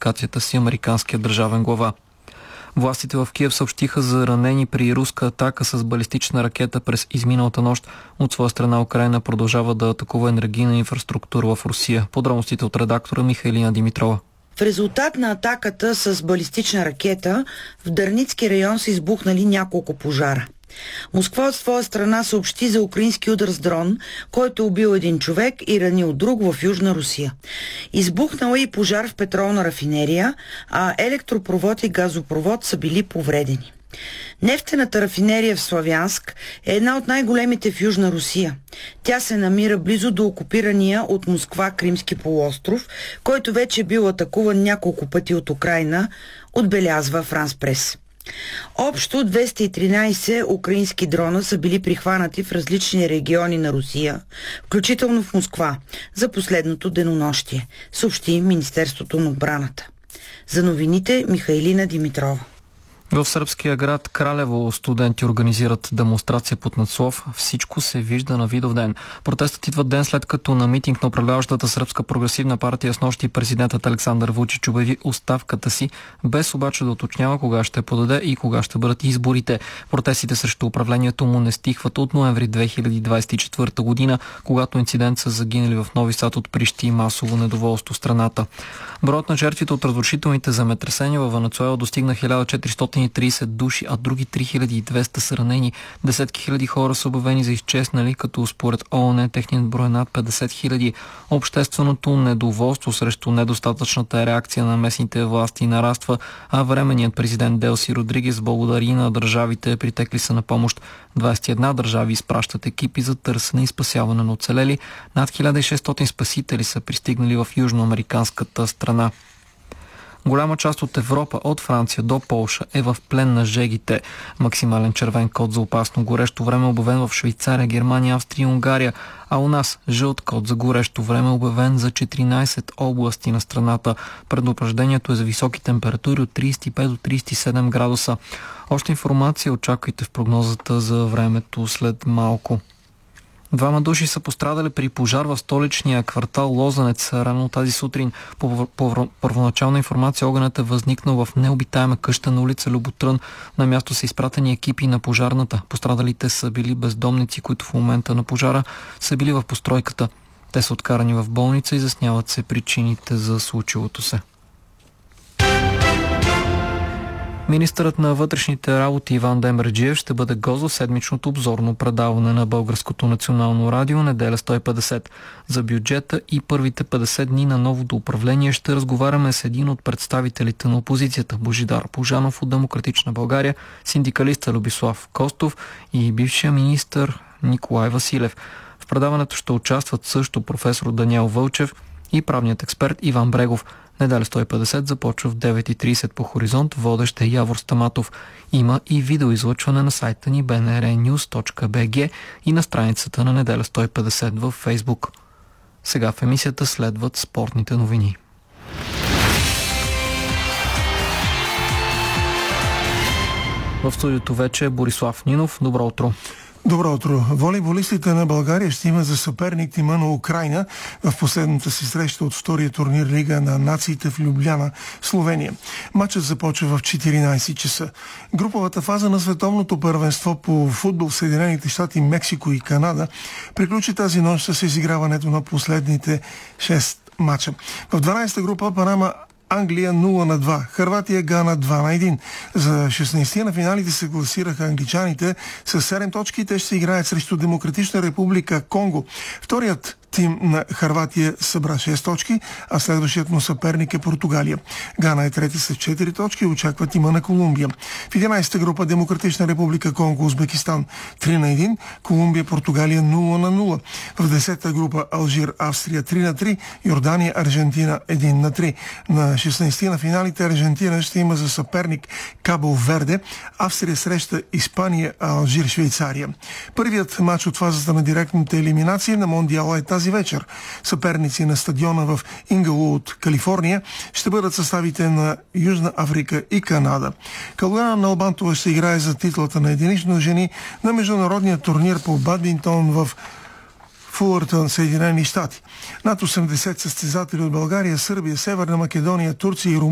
публикацията си американския държавен глава. Властите в Киев съобщиха за ранени при руска атака с балистична ракета през изминалата нощ. От своя страна Украйна продължава да атакува енергийна инфраструктура в Русия. Подробностите от редактора Михайлина Димитрова. В резултат на атаката с балистична ракета в Дарницки район са избухнали няколко пожара. Москва от своя страна съобщи за украински удар с дрон, който е убил един човек и ранил друг в Южна Русия. Избухнал и пожар в петролна рафинерия, а електропровод и газопровод са били повредени. Нефтената рафинерия в Славянск е една от най-големите в Южна Русия. Тя се намира близо до окупирания от Москва Кримски полуостров, който вече е бил атакуван няколко пъти от Украйна, отбелязва Франс Прес. Общо 213 украински дрона са били прихванати в различни региони на Русия, включително в Москва, за последното денонощие, съобщи Министерството на отбраната. За новините Михайлина Димитрова. В сръбския град Кралево студенти организират демонстрация под надслов "Всичко се вижда на Видовден". Протестът идва ден след като на митинг на управляващата сръбска прогресивна партия снощи президентът Александър Вучич обяви оставката си, без обаче да уточнява кога ще подаде и кога ще бъдат изборите. Протестите срещу управлението му не стихват от ноември 2024 година, когато инцидент са загинали в Нови Сад от прищи и масово недоволство в страната. Броят на жертвите от разрушителните земетресения във Венецуела достигна 1430 души, а други 3200 са ранени. Десетки хиляди хора са обявени за изчезнали, като според ООН техният брой е над 50 000. Общественото недоволство срещу недостатъчната реакция на местните власти нараства, а временният президент Делси Родригес благодари на държавите, притекли са на помощ. 21 държави изпращат екипи за търсене и спасяване на оцелели. Над 1600 спасители са пристигнали в южноамериканската страна. Голяма част от Европа, от Франция до Полша, е в плен на жегите. Максимален червен код за опасно горещо време е обявен в Швейцария, Германия, Австрия и Унгария, а у нас жълт код за горещо време е обявен за 14 области на страната. Предупреждението е за високи температури от 35 до 37 градуса. Още информация очаквайте в прогнозата за времето след малко. 2 души са пострадали при пожар в столичния квартал Лозенец рано тази сутрин. По първоначална информация огънят е възникнал в необитаема къща на улица Люботрън. На място са изпратени екипи на пожарната. Пострадалите са били бездомници, които в момента на пожара са били в постройката. Те са откарани в болница и изясняват се причините за случилото се. Министърът на вътрешните работи Иван Демерджиев ще бъде гост в седмичното обзорно предаване на Българското национално радио неделя 150. За бюджета и първите 50 дни на новото управление ще разговаряме с един от представителите на опозицията Божидар Божанов от Демократична България, синдикалиста Любислав Костов и бившия министър Николай Василев. В предаването ще участват също професор Даниел Вълчев и правният експерт Иван Брегов. Неделя 150 започва в 9:30 по Хоризонт, водещ е Явор Стаматов. Има и видеоизлъчване на сайта ни bnrnews.bg и на страницата на Неделя 150 във Фейсбук. Сега в емисията следват спортните новини. В студиото вече е Борислав Нинов. Добро утро. Добро утро. Волейболистите на България ще има за съперник тима на Украйна в последната си среща от втория турнир Лига на нациите в Любляна, Словения. Матчът започва в 14 часа. Груповата фаза на световното първенство по футбол в Съединените щати, Мексико и Канада приключи тази нощ с изиграването на последните 6 матча. В 12-та група Панама Англия 0-2, Хърватия Гана 2-1. За 16 на финалите се класираха англичаните с 7 точки. Те ще се играят срещу Демократична република Конго. Вторият тим на Хърватия събра 6 точки, а следващият му съперник е Португалия. Гана е трети с 4 точки и очаква тима на Колумбия. В 11-та група Демократична република Конго, Узбекистан 3-1, Колумбия, Португалия 0-0. В 10-та група Алжир, Австрия 3-3, Йордания, Аржентина 1-3. На 16 на финалите Аржентина ще има за съперник Кабо Верде, Австрия среща Испания, а Алжир Швейцария. Първият матч от фазата на директната елиминация на Мондиала е тази вечер. Съперници на стадиона в Инглвуд, Калифорния, ще бъдат съставите на Южна Африка и Канада. Калояна Налбантова ще играе за титлата на единично жени на международния турнир по бадминтон в Фулъртън, Съединени щати. Над 80 състезатели от България, Сърбия, Северна Македония, Турция и Румъния